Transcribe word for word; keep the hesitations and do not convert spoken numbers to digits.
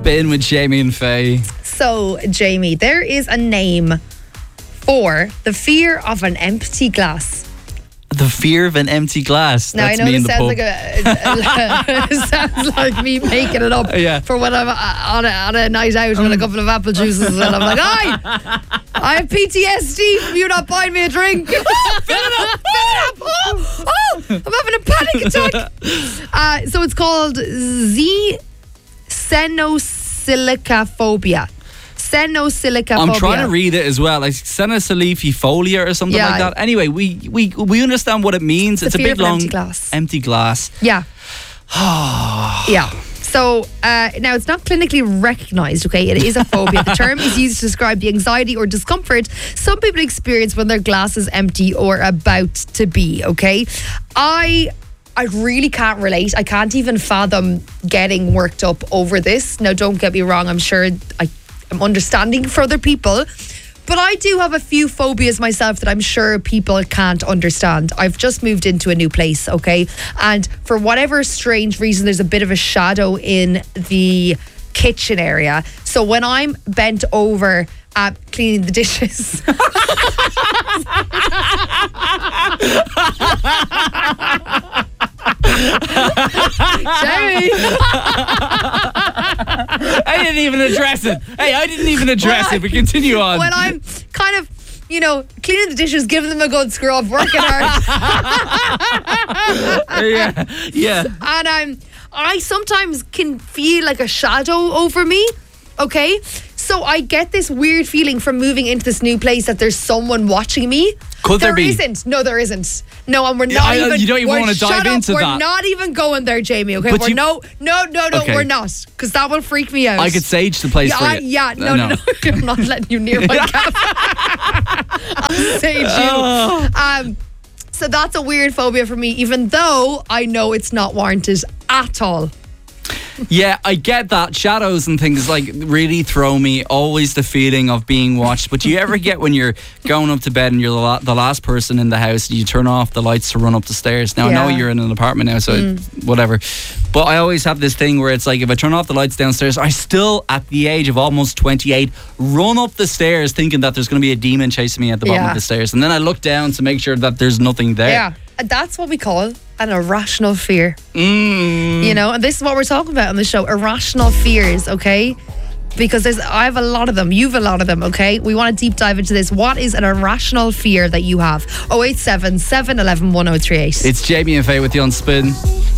Spin with Jamie and Faye. So, Jamie, there is a name for the fear of an empty glass. The fear of an empty glass. Now, That's I know me in this the sounds pub. like a, it sounds like me making it up Yeah. for when I'm uh, on a, on a night out with a couple of apple juices and I'm like, "Aye, I have P T S D from you not buying me a drink." Oh, fill it up, fill it up. Oh, oh, I'm having a panic attack. Uh, so it's called Z Senosilicophobia. Senosilicophobia. I'm trying to read it as well, like senosilicophobia or something Yeah. like that. Anyway, we we we understand what it means. It's It's, the a fear big of an long empty glass. empty glass. Yeah. yeah. So uh, now it's not clinically recognised, okay? It is a phobia. The term is used to describe the anxiety or discomfort some people experience when their glass is empty or about to be, okay? I I really can't relate. I can't even fathom getting worked up over this. Now, don't get me wrong. I'm sure I, I'm understanding for other people. But I do have a few phobias myself that I'm sure people can't understand. I've just moved into a new place, okay? And for whatever strange reason, there's a bit of a shadow in the kitchen area. So when I'm bent over uh, cleaning the dishes... Jamie! I didn't even address it. Hey, I didn't even address When it. But continue on. When I'm kind of, you know, cleaning the dishes, giving them a good scrub, working hard. yeah, yeah. And I'm, I sometimes can feel like a shadow over me, okay? So I get this weird feeling from moving into this new place that there's someone watching me. Could there be? isn't. No, there isn't. No, and we're not I- even. you don't even we're- wanna dive shut up, into we're that. not even going there, Jamie. Okay, But we're you- no, no, no, no. Okay. We're not, because that will freak me out. I could sage the place Yeah, for I- you. yeah. No, Uh, no, no. I'm not letting you near my cafe. I'll sage you. Oh. Um. So that's a weird phobia for me, even though I know it's not warranted at all. Yeah, I get that. Shadows and things like really throw me. Always the feeling of being watched. But do you ever get when you're going up to bed and you're the, la- the last person in the house, you turn off the lights to run up the stairs? Now, I know Yeah. you're in an apartment now, so it- whatever. But I always have this thing where it's like if I turn off the lights downstairs, I still, at the age of almost twenty-eight, run up the stairs thinking that there's going to be a demon chasing me at the bottom Yeah. of the stairs. And then I look down to make sure that there's nothing there. Yeah, and that's what we call an irrational fear. Mm. You know, and this is what we're talking about on the show: irrational fears. Okay. Because there's, I have a lot of them. You've a lot of them, okay? We want to deep dive into this. What is an irrational fear that you have? oh eight seven, seven one one, one oh three eight. It's Jamie and Faye with you on Spin.